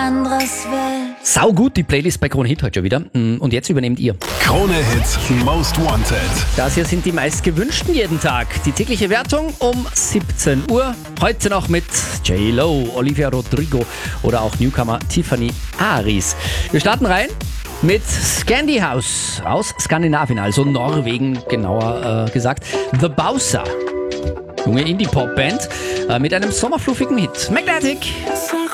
anderes will. Sau gut, die Playlist bei Krone Hit heute schon wieder. Und jetzt übernehmt ihr. Krone Hit Most Wanted. Das hier sind die meistgewünschten jeden Tag. Die tägliche Wertung um 17 Uhr. Heute noch mit J-Lo, Olivia Rodrigo oder auch Newcomer Tiffany Aris. Wir starten rein mit Scandi House aus Skandinavien, also Norwegen genauer gesagt. The Bowser. Junge Indie-Pop-Band mit einem sommerfluffigen Hit. Magnetic.